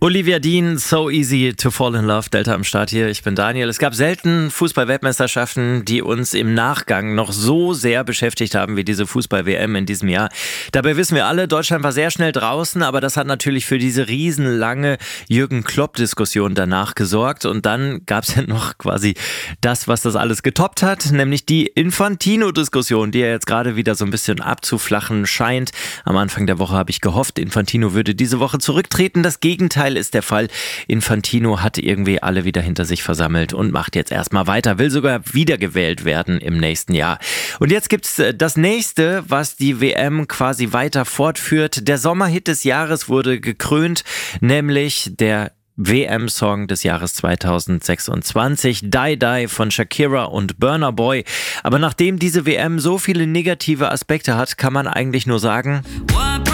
Olivia Dean, So Easy to Fall in Love, Delta am Start hier. Ich bin Daniel. Es gab selten Fußball-Weltmeisterschaften, die uns im Nachgang noch so sehr beschäftigt haben wie diese Fußball-WM in diesem Jahr. Dabei wissen wir alle, Deutschland war sehr schnell draußen, aber das hat natürlich für diese riesenlange Jürgen-Klopp-Diskussion danach gesorgt. Und dann gab es ja noch quasi das, was das alles getoppt hat, nämlich die Infantino-Diskussion, die ja jetzt gerade wieder so ein bisschen abzuflachen scheint. Am Anfang der Woche habe ich gehofft, Infantino würde diese Woche zurücktreten. Das Gegenteil ist der Fall. Infantino hat irgendwie alle wieder hinter sich versammelt und macht jetzt erstmal weiter, will sogar wiedergewählt werden im nächsten Jahr. Und jetzt gibt's das nächste, was die WM quasi weiter fortführt. Der Sommerhit des Jahres wurde gekrönt, nämlich der WM-Song des Jahres 2026, Die Die von Shakira und Burna Boy. Aber nachdem diese WM so viele negative Aspekte hat, kann man eigentlich nur sagen: